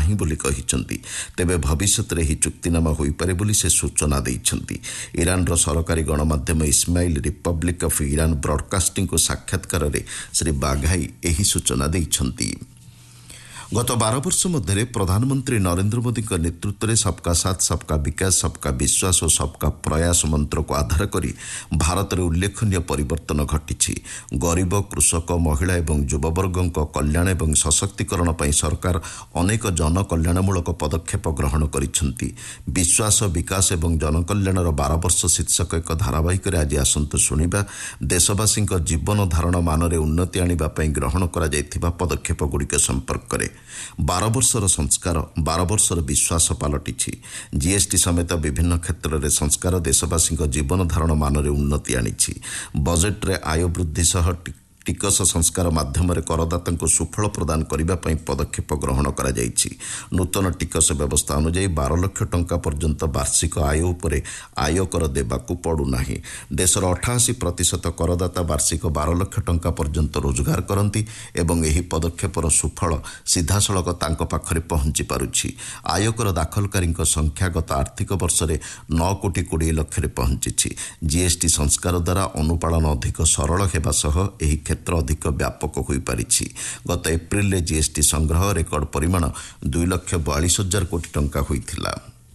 ନାହିଁ ବୋଲି କହିଛନ୍ତି। ତେବେ ଭବିଷ୍ୟତରେ ଏହି ଚୁକ୍ତିନାମା ହୋଇପାରେ ବୋଲି ସେ ସୂଚନା ଦେଇଛନ୍ତି। ଇରାନର ସରକାରୀ ଗଣମାଧ୍ୟମ ଇସ୍ମାଇଲ ରିପବ୍ଲିକ୍ ଅଫ୍ ଇରାନ ବ୍ରଡକାଷ୍ଟିଂକୁ ସାକ୍ଷାତକାରରେ ଶ୍ରୀ ବାଘାଇ ଏହି ସୂଚନା ଦେଇଛନ୍ତି। ଗତ 12 ବର୍ଷ ମଧ୍ୟରେ ପ୍ରଧାନମନ୍ତ୍ରୀ ନରେନ୍ଦ୍ର ମୋଦିଙ୍କ ନେତୃତ୍ୱରେ ସବକା ସାଥ୍ ସବକା ବିକାଶ ସବକା ବିଶ୍ୱାସ ଓ ସବକା ପ୍ରୟାସ ମନ୍ତ୍ରକୁ ଆଧାର କରି ଭାରତରେ ଉଲ୍ଲେଖନୀୟ ପରିବର୍ତ୍ତନ ଘଟିଛି। ଗରିବ, କୃଷକ, ମହିଳା ଏବଂ ଯୁବବର୍ଗଙ୍କ କଲ୍ୟାଣ ଏବଂ ସଶକ୍ତିକରଣ ପାଇଁ ସରକାର ଅନେକ ଜନକଲ୍ୟାଣମୂଳକ ପଦକ୍ଷେପ ଗ୍ରହଣ କରିଛନ୍ତି। ବିଶ୍ୱାସ, ବିକାଶ ଏବଂ ଜନକଲ୍ୟାଣର 12 ବର୍ଷ ଶୀର୍ଷକ ଏକ ଧାରାବାହିକରେ ଆଜି ଆସନ୍ତୁ ଶୁଣିବା ଦେଶବାସୀଙ୍କ ଜୀବନ ଧାରଣ ମାନରେ ଉନ୍ନତି ଆଣିବା ପାଇଁ ଗ୍ରହଣ କରାଯାଇଥିବା ପଦକ୍ଷେପଗୁଡ଼ିକ ସମ୍ପର୍କରେ। 12 ବର୍ଷର ସଂସ୍କାର, 12 ବର୍ଷର ବିଶ୍ୱାସ ପାଲଟିଛି। ଜିଏସ୍ଟି ସମେତ ବିଭିନ୍ନ କ୍ଷେତ୍ରରେ ସଂସ୍କାର ଦେଶବାସୀଙ୍କ ଜୀବନ ଧାରଣ ମାନରେ ଉନ୍ନତି ଆଣିଛି। ବଜେଟ୍ରେ ଆୟ ବୃଦ୍ଧି ସହ ଟିକସ ସଂସ୍କାର ମାଧ୍ୟମରେ କରଦାତାଙ୍କୁ ସୁଫଳ ପ୍ରଦାନ କରିବା ପାଇଁ ପଦକ୍ଷେପ ଗ୍ରହଣ କରାଯାଇଛି। ନୂତନ ଟିକସ ବ୍ୟବସ୍ଥା ଅନୁଯାୟୀ 12 ଲକ୍ଷ ଟଙ୍କା ପର୍ଯ୍ୟନ୍ତ ବାର୍ଷିକ ଆୟ ଉପରେ ଆୟକର ଦେବାକୁ ପଡ଼ୁନାହିଁ। ଦେଶର 88% କରଦାତା ବାର୍ଷିକ 12 ଲକ୍ଷ ଟଙ୍କା ପର୍ଯ୍ୟନ୍ତ ରୋଜଗାର କରନ୍ତି ଏବଂ ଏହି ପଦକ୍ଷେପର ସୁଫଳ ସିଧାସଳଖ ତାଙ୍କ ପାଖରେ ପହଞ୍ଚି ପାରୁଛି। ଆୟକର ଦାଖଲକାରୀଙ୍କ ସଂଖ୍ୟା ଗତ ଆର୍ଥିକ ବର୍ଷରେ 9 କୋଟି 20 ଲକ୍ଷରେ ପହଞ୍ଚିଛି। ଜିଏସ୍ଟି ସଂସ୍କାର ଦ୍ୱାରା ଅନୁପାଳନ ଅଧିକ ସରଳ ହେବା ସହ ଏହି କ୍ଷେତ୍ର ଅଧିକ ବ୍ୟାପକ ହୋଇପାରିଛି। ଗତ ଏପ୍ରିଲରେ ଜିଏସ୍ଟି ସଂଗ୍ରହ ରେକର୍ଡ ପରିମାଣ 2,42,000 କୋଟି ଟଙ୍କା ହୋଇଥିଲା।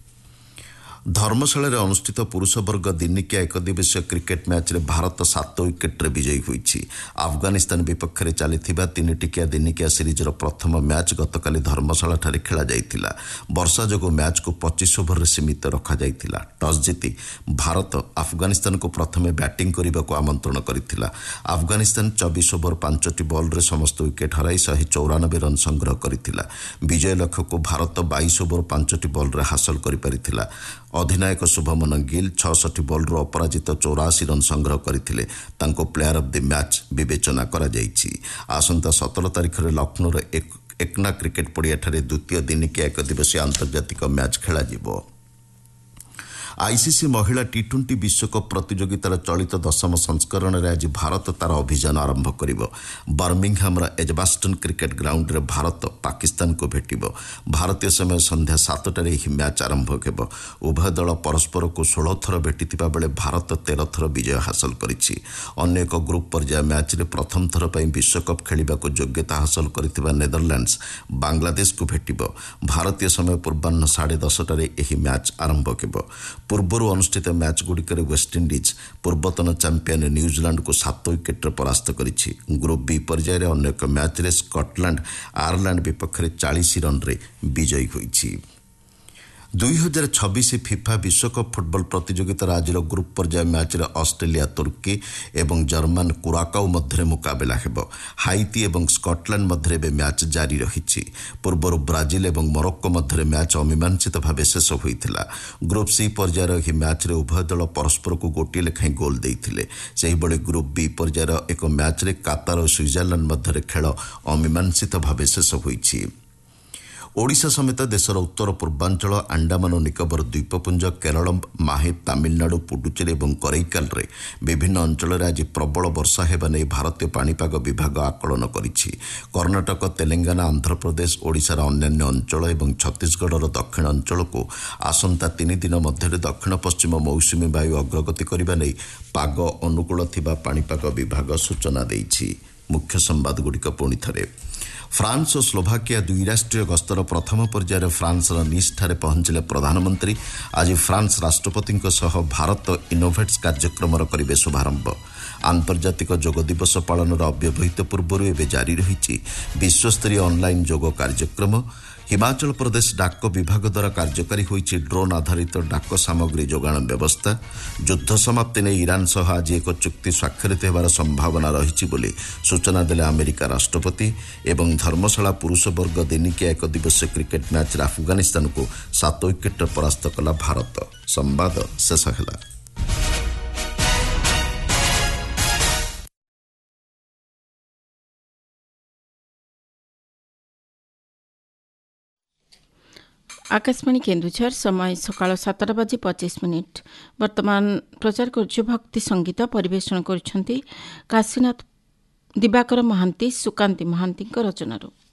ଧର୍ମଶାଳାରେ ଅନୁଷ୍ଠିତ ପୁରୁଷ ବର୍ଗ ଦିନିକିଆ ଏକଦିବସୀୟ କ୍ରିକେଟ ମ୍ୟାଚ୍ରେ ଭାରତ 7 ୱିକେଟ୍ରେ ବିଜୟୀ ହୋଇଛି। ଆଫଗାନିସ୍ତାନ ବିପକ୍ଷରେ ଚାଲିଥିବା 3 ଟିକିଆ ଦିନିକିଆ ସିରିଜ୍ର ପ୍ରଥମ ମ୍ୟାଚ୍ ଗତକାଲି ଧର୍ମଶାଳାଠାରେ ଖେଳାଯାଇଥିଲା। ବର୍ଷା ଯୋଗୁଁ ମ୍ୟାଚ୍କୁ 25 ଓଭରରେ ସୀମିତ ରଖାଯାଇଥିଲା। ଟସ୍ ଜିତି ଭାରତ ଆଫଗାନିସ୍ତାନକୁ ପ୍ରଥମେ ବ୍ୟାଟିଂ କରିବାକୁ ଆମନ୍ତ୍ରଣ କରିଥିଲା। ଆଫଗାନିସ୍ତାନ 24 ଓଭର 5ଟି ବଲ୍ରେ ସମସ୍ତ ୱିକେଟ୍ ହରାଇ 194 ରନ୍ ସଂଗ୍ରହ କରିଥିଲା। ବିଜୟ ଲକ୍ଷ୍ୟକୁ ଭାରତ 22 ଓଭର 5ଟି ବଲ୍ରେ ହାସଲ କରିପାରିଥିଲା। ଅଧିନାୟକ ଶୁଭମନ ଗିଲ୍ 66 ବଲ୍ରୁ ଅପରାଜିତ 84 ରନ୍ ସଂଗ୍ରହ କରିଥିଲେ। ତାଙ୍କୁ ପ୍ଲେୟାର ଅଫ୍ ଦି ମ୍ୟାଚ୍ ବିବେଚନା କରାଯାଇଛି। ଆସନ୍ତା 17 ତାରିଖରେ ଲକ୍ଷ୍ନୌର ଏକନା କ୍ରିକେଟ ପଡ଼ିଆଠାରେ ଦ୍ୱିତୀୟ ଦିନିକିଆ ଏକଦିବସୀୟ ଆନ୍ତର୍ଜାତିକ ମ୍ୟାଚ୍ ଖେଳାଯିବ। ଆଇସିସି ମହିଳା ଟି20 ବିଶ୍ୱକପ୍ ପ୍ରତିଯୋଗିତାର ଚଳିତ 10ମ ସଂସ୍କରଣରେ ଆଜି ଭାରତ ତାର ଅଭିଯାନ ଆରମ୍ଭ କରିବ। ବର୍ମିଂହାମର ଏଜବାଷ୍ଟନ କ୍ରିକେଟ ଗ୍ରାଉଣ୍ଡରେ ଭାରତ ପାକିସ୍ତାନକୁ ଭେଟିବ। ଭାରତୀୟ ସମୟ ସନ୍ଧ୍ୟା 7ଟାରେ ଏହି ମ୍ୟାଚ୍ ଆରମ୍ଭ ହେବ। ଉଭୟ ଦଳ ପରସ୍ପରକୁ 16 ଥର ଭେଟିଥିବା ବେଳେ ଭାରତ 13 ଥର ବିଜୟ ହାସଲ କରିଛି। ଅନ୍ୟ ଏକ ଗ୍ରୁପ୍ ପର୍ଯ୍ୟାୟ ମ୍ୟାଚ୍ରେ ପ୍ରଥମ ଥର ପାଇଁ ବିଶ୍ୱକପ୍ ଖେଳିବାକୁ ଯୋଗ୍ୟତା ହାସଲ କରିଥିବା ନେଦରଲ୍ୟାଣ୍ଡସ ବାଂଲାଦେଶକୁ ଭେଟିବ। ଭାରତୀୟ ସମୟ ପୂର୍ବାହ୍ନ 10:30ଟାରେ ଏହି ମ୍ୟାଚ୍ ଆରମ୍ଭ ହେବ। ପୂର୍ବରୁ ଅନୁଷ୍ଠିତ ମ୍ୟାଚ୍ଗୁଡ଼ିକରେ ୱେଷ୍ଟଇଣ୍ଡିଜ୍ ପୂର୍ବତନ ଚାମ୍ପିୟନ ନ୍ୟୁଜିଲାଣ୍ଡକୁ 7 ୱିକେଟ୍ରେ ପରାସ୍ତ କରିଛି। ଗ୍ରୁପ୍ ବି ପର୍ଯ୍ୟାୟରେ ଅନ୍ୟ ଏକ ମ୍ୟାଚ୍ରେ ସ୍କଟଲ୍ୟାଣ୍ଡ ଆୟାରଲ୍ୟାଣ୍ଡ ବିପକ୍ଷରେ 40 ରନ୍ରେ ବିଜୟୀ ହୋଇଛି। 2026 ଫିଫା ବିଶ୍ୱକପ୍ ଫୁଟବଲ ପ୍ରତିଯୋଗିତାର ଆଜିର ଗ୍ରୁପ୍ ପର୍ଯ୍ୟାୟ ମ୍ୟାଚ୍ରେ ଅଷ୍ଟ୍ରେଲିଆ ତୁର୍କୀ ଏବଂ ଜର୍ମାନ କୁରାକାଉ ମଧ୍ୟରେ ମୁକାବିଲା ହେବ। ହାଇତି ଏବଂ ସ୍କଟଲ୍ୟାଣ୍ଡ ମଧ୍ୟରେ ଏବେ ମ୍ୟାଚ୍ ଜାରି ରହିଛି। ପୂର୍ବରୁ ବ୍ରାଜିଲ ଏବଂ ମୋରୋକ୍କୋ ମଧ୍ୟରେ ମ୍ୟାଚ୍ ଅମୀମାଂସିତ ଭାବେ ଶେଷ ହୋଇଥିଲା। ଗ୍ରୁପ୍ ସି ପର୍ଯ୍ୟାୟର ଏହି ମ୍ୟାଚ୍ରେ ଉଭୟ ଦଳ ପରସ୍ପରକୁ ଗୋଟିଏ ଲେଖାଏଁ ଗୋଲ୍ ଦେଇଥିଲେ। ସେହିଭଳି ଗ୍ରୁପ୍ ବି ପର୍ଯ୍ୟାୟର ଏକ ମ୍ୟାଚ୍ରେ କାତାର ଓ ସୁଇଜରଲ୍ୟାଣ୍ଡ ମଧ୍ୟରେ ଖେଳ ଅମୀମାଂସିତ ଭାବେ ଶେଷ ହୋଇଛି। ଓଡ଼ିଶା ସମେତ ଦେଶର ଉତ୍ତର ପୂର୍ବାଞ୍ଚଳ, ଆଣ୍ଡାମାନ ଓ ନିକୋବର ଦ୍ୱୀପପୁଞ୍ଜ, କେରଳ, ମାହେ, ତାମିଲନାଡୁ, ପୁଡୁଚେରୀ ଏବଂ କରେଇକାଲରେ ବିଭିନ୍ନ ଅଞ୍ଚଳରେ ଆଜି ପ୍ରବଳ ବର୍ଷା ହେବା ନେଇ ଭାରତୀୟ ପାଣିପାଗ ବିଭାଗ ଆକଳନ କରିଛି। କର୍ଣ୍ଣାଟକ, ତେଲେଙ୍ଗାନା, ଆନ୍ଧ୍ରପ୍ରଦେଶ, ଓଡ଼ିଶାର ଅନ୍ୟାନ୍ୟ ଅଞ୍ଚଳ ଏବଂ ଛତିଶଗଡ଼ର ଦକ୍ଷିଣ ଅଞ୍ଚଳକୁ ଆସନ୍ତା 3 ଦିନ ମଧ୍ୟରେ ଦକ୍ଷିଣ ପଶ୍ଚିମ ମୌସୁମୀ ବାୟୁ ଅଗ୍ରଗତି କରିବା ନେଇ ପାଗ ଅନୁକୂଳ ଥିବା ପାଣିପାଗ ବିଭାଗ ସୂଚନା ଦେଇଛି। ମୁଖ୍ୟ ସମ୍ବାଦଗୁଡ଼ିକ ପୁଣି ଥରେ। ଫ୍ରାନ୍ସ ଓ ସ୍ଲୋଭାକିଆ ଦ୍ୱିରାଷ୍ଟ୍ରୀୟ ଗସ୍ତର ପ୍ରଥମ ପର୍ଯ୍ୟାୟରେ ଫ୍ରାନ୍ସର ନିସ୍ଠାରେ ପହଞ୍ଚିଲେ ପ୍ରଧାନମନ୍ତ୍ରୀ। ଆଜି ଫ୍ରାନ୍ସ ରାଷ୍ଟ୍ରପତିଙ୍କ ସହ ଭାରତ ଇନୋଭେଟ୍ସ କାର୍ଯ୍ୟକ୍ରମର କରିବେ ଶୁଭାରମ୍ଭ। ଆନ୍ତର୍ଜାତିକ ଯୋଗ ଦିବସ ପାଳନର ଅବ୍ୟବହିତ ପୂର୍ବରୁ ଏବେ ଜାରି ରହିଛି ବିଶ୍ୱସ୍ତରୀୟ ଅନଲାଇନ୍ ଯୋଗ କାର୍ଯ୍ୟକ୍ରମ। ହିମାଚଳ ପ୍ରଦେଶ ଡାକ ବିଭାଗ ଦ୍ୱାରା କାର୍ଯ୍ୟକାରୀ ହୋଇଛି ଡ୍ରୋନ୍ ଆଧାରିତ ଡାକ ସାମଗ୍ରୀ ଯୋଗାଣ ବ୍ୟବସ୍ଥା। ଯୁଦ୍ଧ ସମାପ୍ତି ନେଇ ଇରାନ ସହ ଆଜି ଏକ ଚୁକ୍ତି ସ୍ୱାକ୍ଷରିତ ହେବାର ସମ୍ଭାବନା ରହିଛି ବୋଲି ସୂଚନା ଦେଲେ ଆମେରିକା ରାଷ୍ଟ୍ରପତି। ଏବଂ ଧର୍ମଶାଳା ପୁରୁଷ ବର୍ଗ ଦିନିକିଆ ଏକ ଦିବସୀୟ କ୍ରିକେଟ ମ୍ୟାଚ୍ରେ ଆଫଗାନିସ୍ତାନକୁ 7 ୱିକେଟ୍ରେ ପରାସ୍ତ କଲା ଭାରତ। ସମ୍ବାଦ ଶେଷ ହେଲା। आकाशवाणी केन्दुझर समय सकाळ 7:25 वर्तमान प्रचार करुछु भक्ति संगीत परिवेषण करुछंती काशीनाथ दिवाकर महांती सुकांती महांती रचनारू।